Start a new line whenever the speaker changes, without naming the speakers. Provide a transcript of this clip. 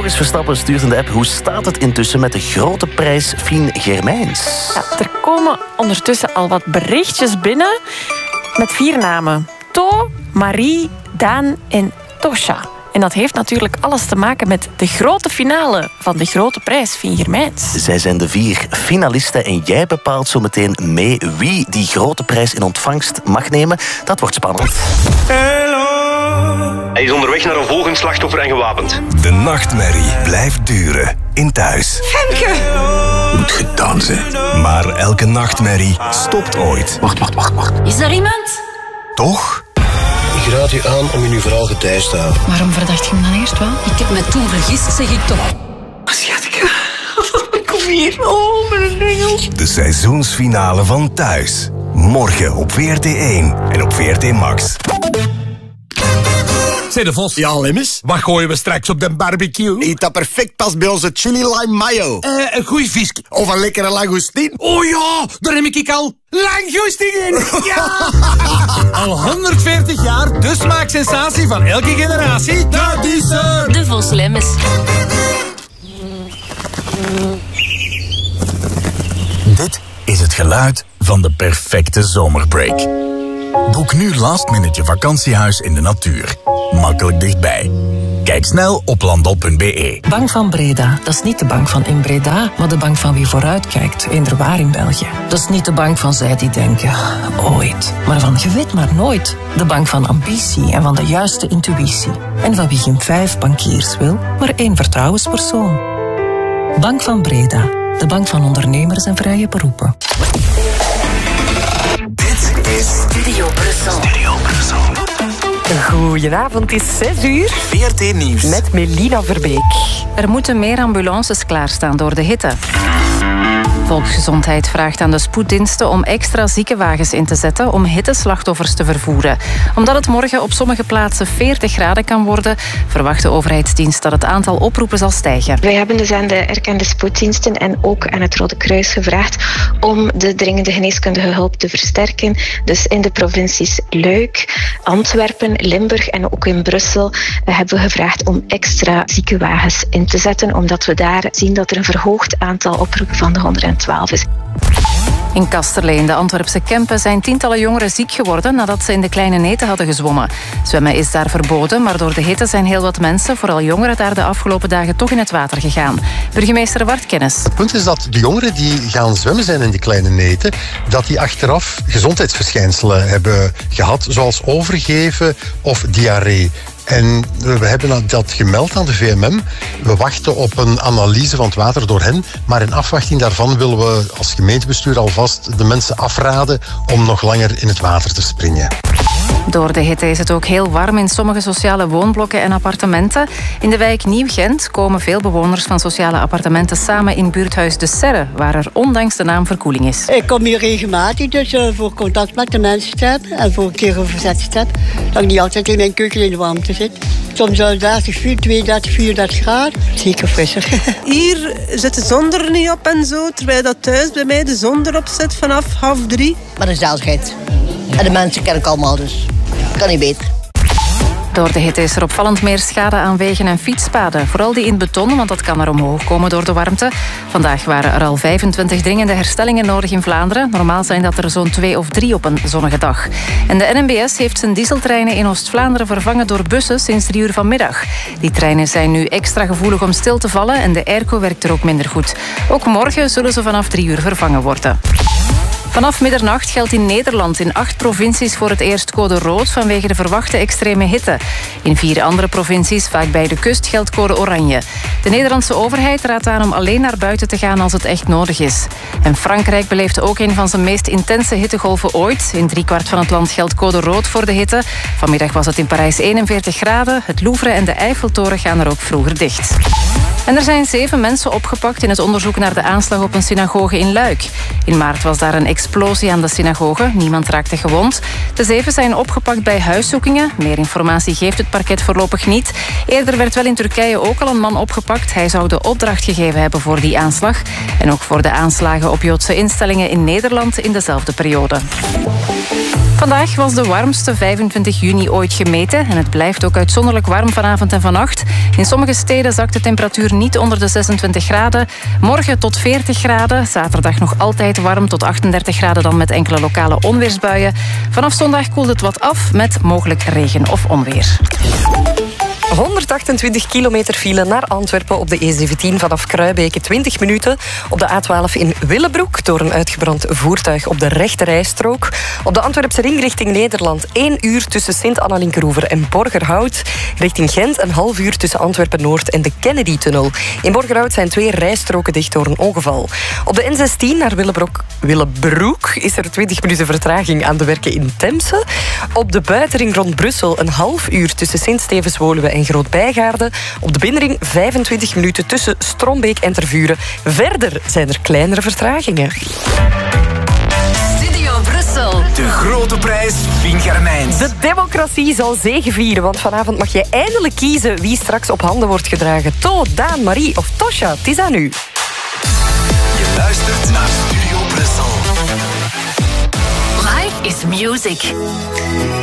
Boris Verstappen stuurt in de app: hoe staat het intussen met de grote prijs Fien Germijns?
Ja, er komen ondertussen al wat berichtjes binnen met 4 namen. To, Marie, Daan en Tosha. En dat heeft natuurlijk alles te maken met de grote finale van de grote prijs Fien Germijns. Zij zijn de 4 finalisten en jij bepaalt zo meteen mee wie die grote prijs in ontvangst mag nemen. Dat wordt spannend.
Hij is onderweg naar een volgend slachtoffer en gewapend.
De nachtmerrie blijft duren in Thuis.
Femke!
Moet gedaan zijn. Maar elke nachtmerrie stopt ooit.
Wacht. Is er iemand?
Toch?
Ik raad u aan om in uw verhaal getijst te houden.
Waarom verdacht je hem dan eerst wel? Ik heb me toen vergist, zeg ik toch.
Schatje, kom hier. Oh, mijn engel.
De seizoensfinale van Thuis. Morgen op VRT1 en op VRT Max.
Zeg de Vos.
Ja, Lemmes?
Wat gooien we straks op de barbecue?
Eet dat perfect past bij onze chili lime mayo.
Een goeie visje.
Of een lekkere langoustine.
Oh ja, daar heb ik al langoustine in. Ja! Al 140 jaar, de smaaksensatie van elke generatie. Dat is er.
De Vos Lemmes.
Dit is het geluid van de perfecte zomerbreak. Boek nu last-minute je vakantiehuis in de natuur. Makkelijk dichtbij. Kijk snel op landal.be.
Bank van Breda, dat is niet de bank van in Breda, maar de bank van wie vooruitkijkt, eender in België. Dat is niet de bank van zij die denken, ooit, maar van je weet maar nooit. De bank van ambitie en van de juiste intuïtie. En van wie geen 5 bankiers wil, maar 1 vertrouwenspersoon. Bank van Breda, de bank van ondernemers en vrije beroepen.
Dit is
Studio Brussel.
Goedenavond, het is 6 uur.
VRT Nieuws.
Met Melina Verbeek.
Er moeten meer ambulances klaarstaan door de hitte. Volksgezondheid vraagt aan de spoeddiensten om extra ziekenwagens in te zetten om hitteslachtoffers te vervoeren. Omdat het morgen op sommige plaatsen 40 graden kan worden, verwacht de overheidsdienst dat het aantal oproepen zal stijgen.
Wij hebben dus aan de erkende spoeddiensten en ook aan het Rode Kruis gevraagd om de dringende geneeskundige hulp te versterken. Dus in de provincies Luik, Antwerpen, Limburg en ook in Brussel hebben we gevraagd om extra ziekenwagens in te zetten, omdat we daar zien dat er een verhoogd aantal oproepen van de 112 is.
In Kasterlee in de Antwerpse Kempen zijn tientallen jongeren ziek geworden nadat ze in de Kleine Neten hadden gezwommen. Zwemmen is daar verboden, maar door de hitte zijn heel wat mensen, vooral jongeren, daar de afgelopen dagen toch in het water gegaan. Burgemeester Wart Kennis.
Het punt is dat de jongeren die gaan zwemmen zijn in die Kleine Neten, dat die achteraf gezondheidsverschijnselen hebben gehad, zoals overgeven of diarree. En we hebben dat gemeld aan de VMM. We wachten op een analyse van het water door hen. Maar in afwachting daarvan willen we als gemeentebestuur alvast de mensen afraden om nog langer in het water te springen.
Door de hitte is het ook heel warm in sommige sociale woonblokken en appartementen. In de wijk Nieuw-Gent komen veel bewoners van sociale appartementen samen in buurthuis De Serre, waar er ondanks de naam verkoeling is.
Ik kom hier regelmatig, dus voor contact met de mensen te hebben en voor een keer een verzet te hebben, dat ik niet altijd in mijn keuken in de warmte zit. Soms 30, 32, 34 graden. Zeker frisser.
Hier zit de zon er niet op en zo, terwijl dat thuis bij mij de zon erop zit vanaf 2:30.
Maar de gezelligheid. En de mensen ken ik allemaal, dus kan niet beter.
Door de hitte is er opvallend meer schade aan wegen en fietspaden. Vooral die in beton, want dat kan er omhoog komen door de warmte. Vandaag waren er al 25 dringende herstellingen nodig in Vlaanderen. Normaal zijn dat er zo'n 2 of 3 op een zonnige dag. En de NMBS heeft zijn dieseltreinen in Oost-Vlaanderen vervangen door bussen sinds 3 uur vanmiddag. Die treinen zijn nu extra gevoelig om stil te vallen en de airco werkt er ook minder goed. Ook morgen zullen ze vanaf 3 uur vervangen worden. Vanaf middernacht geldt in Nederland in 8 provincies voor het eerst code rood vanwege de verwachte extreme hitte. In 4 andere provincies, vaak bij de kust, geldt code oranje. De Nederlandse overheid raadt aan om alleen naar buiten te gaan als het echt nodig is. En Frankrijk beleeft ook een van zijn meest intense hittegolven ooit. In 3/4 van het land geldt code rood voor de hitte. Vanmiddag was het in Parijs 41 graden. Het Louvre en de Eiffeltoren gaan er ook vroeger dicht. En er zijn 7 mensen opgepakt in het onderzoek naar de aanslag op een synagoge in Luik. In maart was daar een explosie aan de synagoge. Niemand raakte gewond. De 7 zijn opgepakt bij huiszoekingen. Meer informatie geeft het parket voorlopig niet. Eerder werd wel in Turkije ook al een man opgepakt. Hij zou de opdracht gegeven hebben voor die aanslag. En ook voor de aanslagen op Joodse instellingen in Nederland in dezelfde periode. Vandaag was de warmste 25 juni ooit gemeten en het blijft ook uitzonderlijk warm vanavond en vannacht. In sommige steden zakt de temperatuur niet onder de 26 graden. Morgen tot 40 graden. Zaterdag nog altijd warm tot 38 graden dan met enkele lokale onweersbuien. Vanaf zondag koelt het wat af met mogelijk regen of onweer.
128 kilometer file naar Antwerpen op de E17 vanaf Kruibeke. 20 minuten op de A12 in Willebroek door een uitgebrand voertuig op de rechterrijstrook. Op de Antwerpse ring richting Nederland 1 uur tussen Sint-Anna-Linkeroever en Borgerhout. Richting Gent een half uur tussen Antwerpen-Noord en de Kennedy-tunnel. In Borgerhout zijn 2 rijstroken dicht door een ongeval. Op de N16 naar Willebroek is er 20 minuten vertraging aan de werken in Temse. Op de buitenring rond Brussel een half uur tussen Sint-Stevens-Woluwe en Groot-Bijgaarde. Op de binnenring 25 minuten tussen Strombeek en Tervuren. Verder zijn er kleinere vertragingen.
Studio Brussel.
De grote prijs Vinger-Mijns.
De democratie zal zegevieren, want vanavond mag je eindelijk kiezen wie straks op handen wordt gedragen. To, Daan, Marie of Tosja, het is aan u.
Je luistert naar Studio Brussel.
Life is music.